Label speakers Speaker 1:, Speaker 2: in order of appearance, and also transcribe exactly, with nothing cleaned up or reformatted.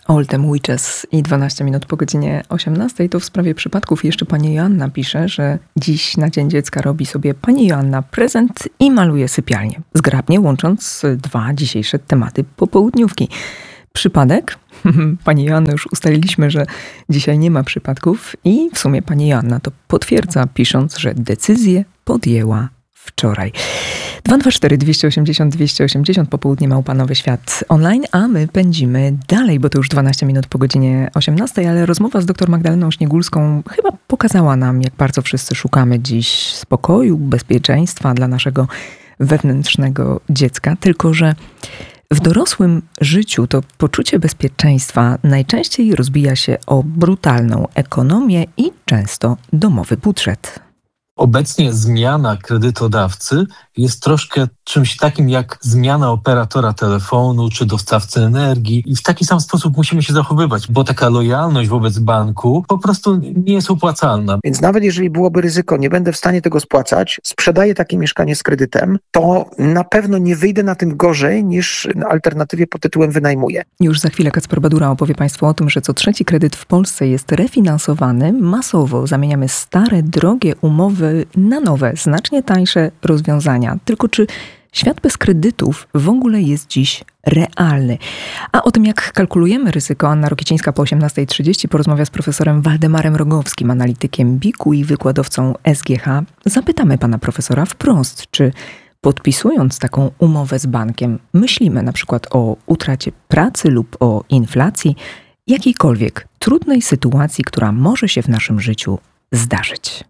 Speaker 1: Old Them Witches i dwanaście minut po godzinie osiemnastej. To w sprawie przypadków jeszcze pani Joanna pisze, że dziś na Dzień Dziecka robi sobie pani Joanna prezent i maluje sypialnię, zgrabnie łącząc dwa dzisiejsze tematy popołudniówki. Przypadek? Pani Joanna, już ustaliliśmy, że dzisiaj nie ma przypadków i w sumie pani Joanna to potwierdza, pisząc, że decyzję podjęła wczoraj. dwa dwa cztery, dwieście osiemdziesiąt, dwieście osiemdziesiąt, popołudnie małpa Nowy Świat online, a my pędzimy dalej, bo to już dwanaście minut po godzinie osiemnastej, ale rozmowa z dr Magdaleną Śniegulską chyba pokazała nam, jak bardzo wszyscy szukamy dziś spokoju, bezpieczeństwa dla naszego wewnętrznego dziecka, tylko że w dorosłym życiu to poczucie bezpieczeństwa najczęściej rozbija się o brutalną ekonomię i często domowy budżet.
Speaker 2: Obecnie zmiana kredytodawcy jest troszkę czymś takim jak zmiana operatora telefonu czy dostawcy energii i w taki sam sposób musimy się zachowywać, bo taka lojalność wobec banku po prostu nie jest opłacalna.
Speaker 3: Więc nawet jeżeli byłoby ryzyko, nie będę w stanie tego spłacać, sprzedaję takie mieszkanie z kredytem, to na pewno nie wyjdę na tym gorzej niż na alternatywie pod tytułem wynajmuję.
Speaker 1: Już za chwilę Kacper Badura opowie Państwu o tym, że co trzeci kredyt w Polsce jest refinansowany. Masowo zamieniamy stare, drogie umowy na nowe, znacznie tańsze rozwiązania. Tylko czy świat bez kredytów w ogóle jest dziś realny? A o tym, jak kalkulujemy ryzyko, Anna Rokicińska po osiemnastej trzydzieści porozmawia z profesorem Waldemarem Rogowskim, analitykiem B I K-u i wykładowcą S G H. Zapytamy pana profesora wprost, czy podpisując taką umowę z bankiem myślimy na przykład o utracie pracy lub o inflacji, jakiejkolwiek trudnej sytuacji, która może się w naszym życiu zdarzyć.